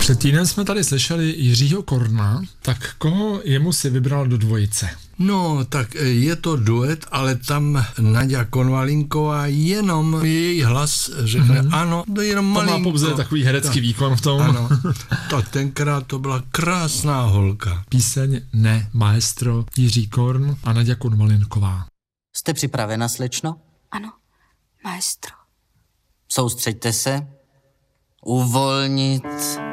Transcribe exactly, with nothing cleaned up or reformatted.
Před týdnem jsme tady slyšeli Jiřího Korna, tak koho jemu si vybral do dvojice? No, tak je to duet, ale tam Naďa Konvalinková jenom její hlas řekne mm-hmm. ano, to je jenom malinko. To má pouze takový herecký tak, výkon v tom. Ano, tak tenkrát to byla krásná holka. Píseň Ne, maestro, Jiří Korn a Naďa Konvalinková. Jste připravena, slečno? Ano, maestro. Soustřeďte se. Uvolnit